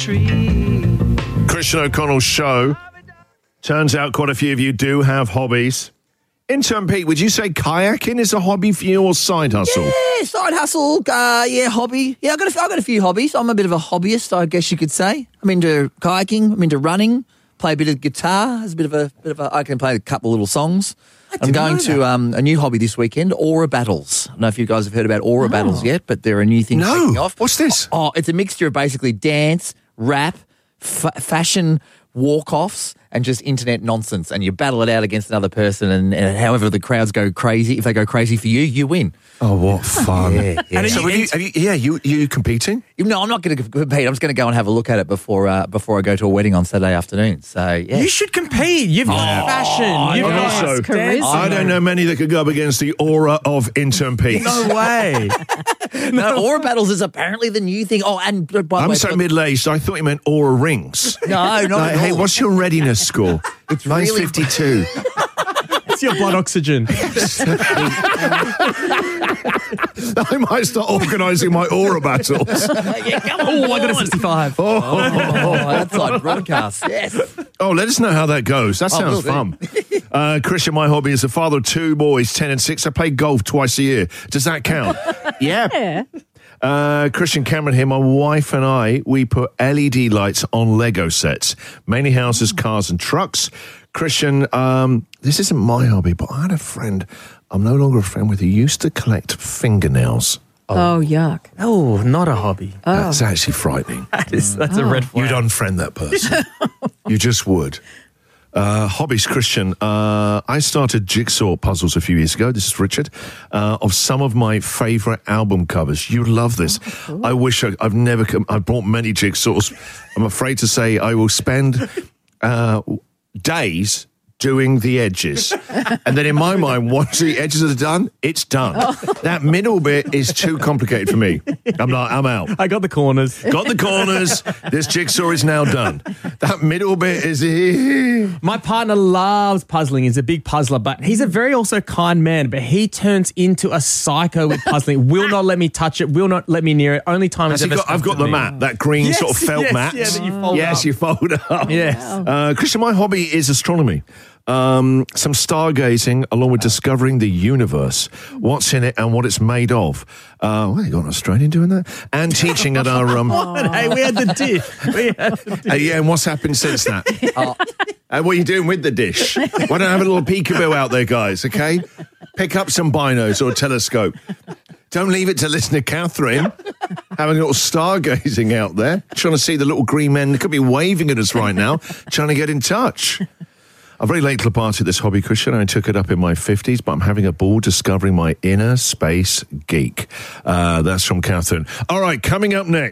tree. Christian O'Connell's show. Turns out quite a few of you do have hobbies. Intern Pete, would you say kayaking is a hobby for you or side hustle? Yeah, side hustle. Hobby. Yeah, I've got a few hobbies. I'm a bit of a hobbyist, I guess you could say. I'm into kayaking. I'm into running. Play a bit of guitar. As a bit of a. I can play a couple little songs. I'm going to a new hobby this weekend, Aura Battles. I don't know if you guys have heard about Aura Battles yet, but they're a new thing taking off. What's this? Oh, it's a mixture of basically dance, rap, fashion walk-offs, and just internet nonsense. And you battle it out against another person, and however the crowds go crazy, if they go crazy for you, you win. Oh, what fun. Yeah. So you competing? No, I'm not going to compete. I'm just going to go and have a look at it before I go to a wedding on Saturday afternoon. So, yeah. You should compete. You've got fashion. You've got also, charisma. I don't know many that could go up against the aura of Intern Pete. No way. No, Aura Battles is apparently the new thing. Oh, and by the I'm way, so middle-aged, I thought you meant aura rings. No, not Like, at hey, all. what's your readiness score? It's Mine's really 52. It's your blood oxygen. I might start organising my aura battles. Yeah, come on. Oh, I got a 65. Oh, that's like broadcast. Yes. Oh, let us know how that goes. That will sounds do. fun. Christian, my hobby is a father of two boys, 10 and 6. I play golf twice a year. Does that count? Yeah. Christian Cameron here, my wife and I, we put LED lights on Lego sets, mainly houses, cars and trucks. Christian, this isn't my hobby, but I had a friend, I'm no longer a friend with, who used to collect fingernails. Oh, yuck. Oh, not a hobby. That's actually frightening. That's a red flag. You'd unfriend that person. You just would. Hobbies, Christian. I started jigsaw puzzles a few years ago. This is Richard. Of some of my favourite album covers. You love this. Cool. I wish I've never. I've bought many jigsaws. I'm afraid to say I will spend days doing the edges, and then in my mind, once the edges are done, it's done. That middle bit is too complicated for me. I'm out. I got the corners. Got the corners. This jigsaw is now done. That middle bit is. My partner loves puzzling. He's a big puzzler, but he's a very also kind man, but he turns into a psycho with puzzling. Will not let me touch it. Will not let me near it. Only time Has he's he ever got, I've got stuffed the it mat, that green Yes, sort of felt yes, mat. yeah, that you fold yes, up. you fold it up. Yes. Christian, my hobby is astronomy. Some stargazing along with discovering the universe, what's in it and what it's made of. You got an Australian doing that? And teaching at our... Hey, we had the dish. yeah, and what's happened since that? What are you doing with the dish? Why don't I have a little peekaboo out there, guys, okay? Pick up some binos or a telescope. Don't leave it to listener Catherine having a little stargazing out there, trying to see the little green men that could be waving at us right now, trying to get in touch. I'm very late to the party at this hobby, Christian. I took it up in my 50s, but I'm having a ball discovering my inner space geek. That's from Catherine. All right, coming up next.